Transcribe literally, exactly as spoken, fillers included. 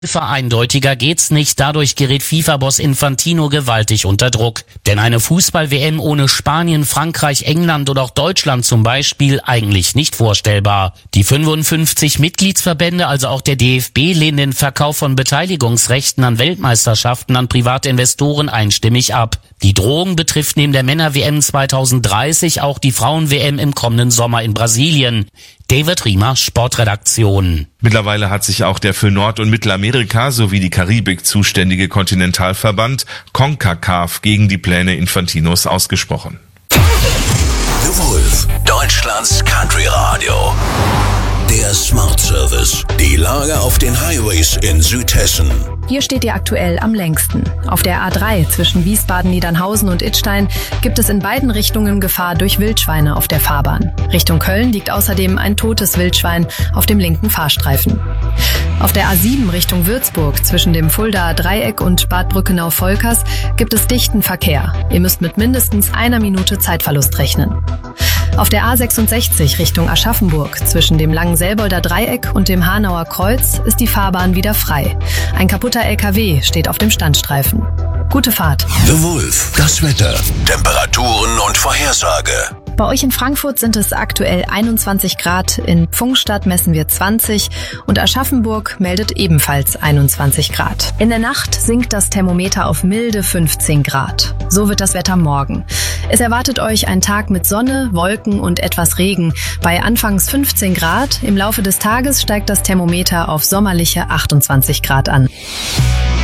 Eindeutiger geht's nicht, dadurch gerät FIFA-Boss Infantino gewaltig unter Druck. Denn eine Fußball-W M ohne Spanien, Frankreich, England oder auch Deutschland zum Beispiel eigentlich nicht vorstellbar. Die fünfundfünfzig Mitgliedsverbände, also auch der D F B, lehnen den Verkauf von Beteiligungsrechten an Weltmeisterschaften an private Investoren einstimmig ab. Die Drohung betrifft neben der Männer-W M zweitausenddreißig auch die Frauen-W M im kommenden Sommer in Brasilien. David Riemer, Sportredaktion. Mittlerweile hat sich auch der für Nord- und Mittelamerika sowie die Karibik zuständige Kontinentalverband CONCACAF gegen die Pläne Infantinos ausgesprochen. The Wolf, Deutschlands Country Radio. Der Smart Service. Die Lage auf den Highways in Südhessen. Hier steht ihr aktuell am längsten. Auf der A drei zwischen Wiesbaden, Niedernhausen und Idstein gibt es in beiden Richtungen Gefahr durch Wildschweine auf der Fahrbahn. Richtung Köln liegt außerdem ein totes Wildschwein auf dem linken Fahrstreifen. Auf der A sieben Richtung Würzburg zwischen dem Fuldaer Dreieck und Bad Brückenau-Volkers gibt es dichten Verkehr. Ihr müsst mit mindestens einer Minute Zeitverlust rechnen. Auf der A sechsundsechzig Richtung Aschaffenburg zwischen dem langen Selbolder Dreieck und dem Hanauer Kreuz ist die Fahrbahn wieder frei. Ein kaputter L K W steht auf dem Standstreifen. Gute Fahrt. The Wolf, das Wetter, Temperaturen und Vorhersage. Bei euch in Frankfurt sind es aktuell einundzwanzig Grad, in Pfungstadt messen wir zwanzig und Aschaffenburg meldet ebenfalls einundzwanzig Grad. In der Nacht sinkt das Thermometer auf milde fünfzehn Grad. So wird das Wetter morgen. Es erwartet euch ein Tag mit Sonne, Wolken und etwas Regen. Bei anfangs fünfzehn Grad, im Laufe des Tages steigt das Thermometer auf sommerliche achtundzwanzig Grad an.